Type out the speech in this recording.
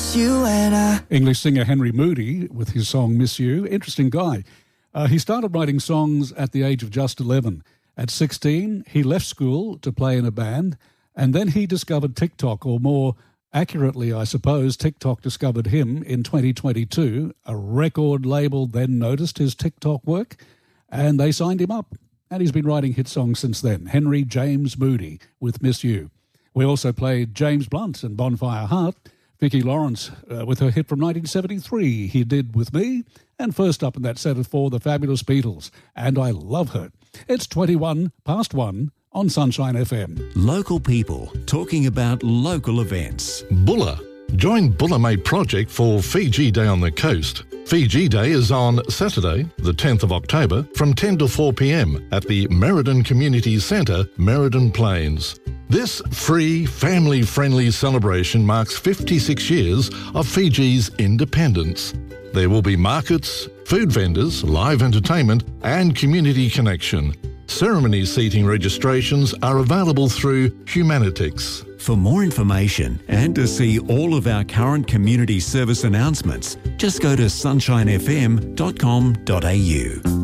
miss you and I. English singer Henry Moody with his song Miss You. Interesting guy. He started writing songs at the age of just 11. At 16, he left school to play in a band, and then he discovered TikTok, or more accurately, I suppose, TikTok discovered him in 2022. A record label then noticed his TikTok work, and they signed him up. And he's been writing hit songs since then. Henry James Moody with Miss You. We also played James Blunt and Bonfire Heart. Vicki Lawrence with her hit from 1973, He Did With Me. And first up in that set of four, the Fabulous Beatles. And I Love Her. It's 21 past 1 on Sunshine FM. Local people talking about local events. Bulla. Join Bulla Mate Project for Fiji Day on the coast. Fiji Day is on Saturday, the 10th of October, from 10 to 4 p.m. at the Merredin Community Centre, Merredin Plains. This free, family-friendly celebration marks 56 years of Fiji's independence. There will be markets, food vendors, live entertainment and community connection. Ceremony seating registrations are available through Humanitix. For more information and to see all of our current community service announcements, just go to sunshinefm.com.au.